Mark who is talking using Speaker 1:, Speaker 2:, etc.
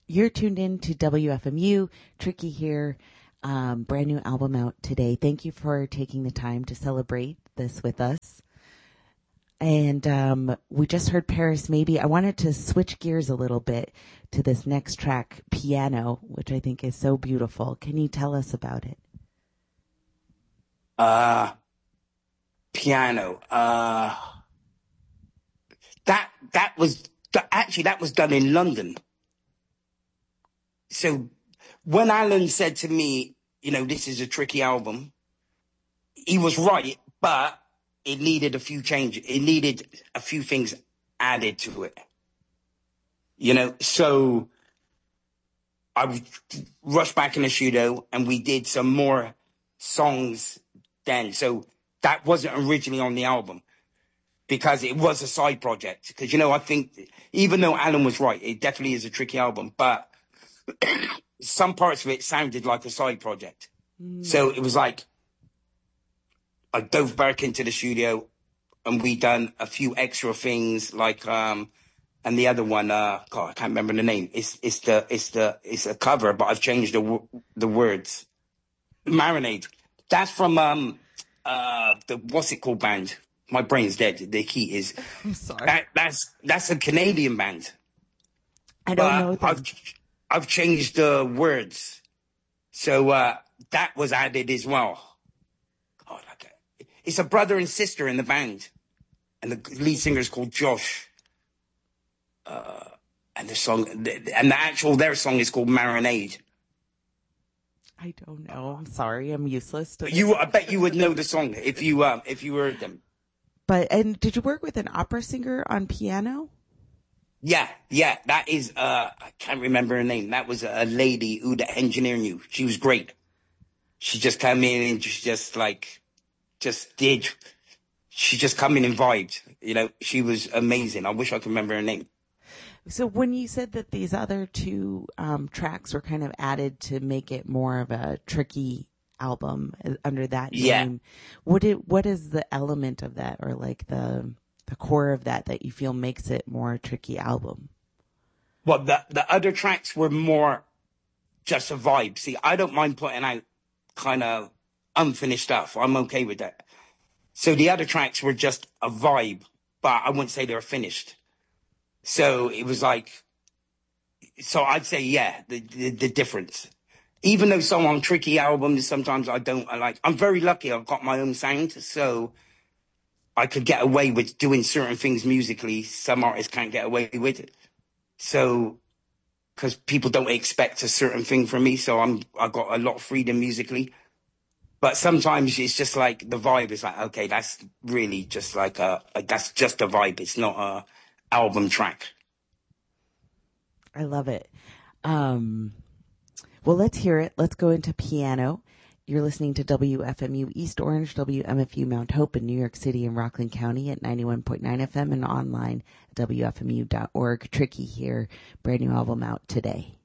Speaker 1: You're tuned in to WFMU. Tricky here. Brand new album out today. Thank you for taking the time to celebrate this with us. And we just heard Paris Maybe. I wanted to switch gears a little bit to this next track, Piano, which I think is so beautiful. Can you tell us about it?
Speaker 2: Piano. That was done in London. So when Alan said to me, this is a tricky album, he was right, but it needed a few changes. It needed a few things added to it. So I rushed back in the studio and we did some more songs then. So that wasn't originally on the album because it was a side project. Because, I think even though Alan was right, it definitely is a tricky album, but some parts of it sounded like a side project. So it was like I dove back into the studio and we done a few extra things like and the other one I can't remember the name. It's a cover, but I've changed the words. Marinade. That's from the what's it called band? My brain's dead. The key is.
Speaker 1: I'm sorry.
Speaker 2: That's a Canadian band.
Speaker 1: I don't know them.
Speaker 2: I've changed the words. So that was added as well. God, it's a brother and sister in the band. And the lead singer is called Josh. And their song is called Marinade.
Speaker 1: I don't know. I'm sorry. I'm useless to
Speaker 2: I bet you would know the song if you heard them.
Speaker 1: And did you work with an opera singer on piano?
Speaker 2: Yeah, that is, I can't remember her name. That was a lady who the engineer knew. She was great. She just came in and she just come in and vibed. She was amazing. I wish I could remember her name.
Speaker 1: So when you said that these other two tracks were kind of added to make it more of a tricky album under that name, what is the element of that, or like the core of that you feel makes it more a tricky album?
Speaker 2: Well, the other tracks were more just a vibe. See, I don't mind putting out kind of unfinished stuff. I'm okay with that. So the other tracks were just a vibe, but I wouldn't say they were finished. So it was like, so I'd say, the difference. Even though some on tricky albums, sometimes I'm very lucky I've got my own sound, so I could get away with doing certain things musically some artists can't get away with it. So, because people don't expect a certain thing from me, so I got a lot of freedom musically. But sometimes it's just like the vibe is like, okay, that's really just like that's just a vibe. It's not a album track.
Speaker 1: I love it. Well, let's hear it. Let's go into Piano. You're listening to WFMU East Orange, WMFU Mount Hope in New York City and Rockland County at 91.9 FM and online at WFMU.org. Tricky here. Brand new album out today.